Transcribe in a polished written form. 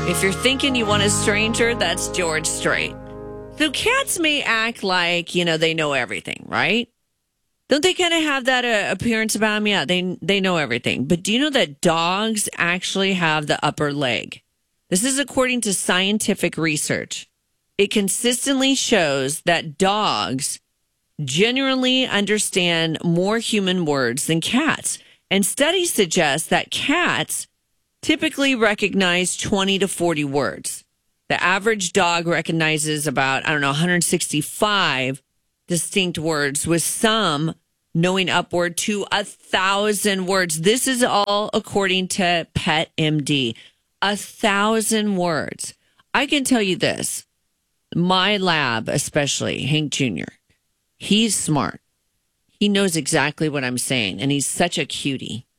If you're thinking you want a stranger, that's George Strait. So cats may act like, they know everything, right? Don't they kind of have that appearance about them? Yeah, they know everything. But do you know that dogs actually have the upper leg? This is according to scientific research. It consistently shows that dogs generally understand more human words than cats. And studies suggest that cats typically recognize 20 to 40 words. The average dog recognizes about, 165 distinct words, with some knowing upward to 1,000 words. This is all according to PetMD. 1,000 words. I can tell you this. My lab, especially Hank Jr., he's smart. He knows exactly what I'm saying, and he's such a cutie.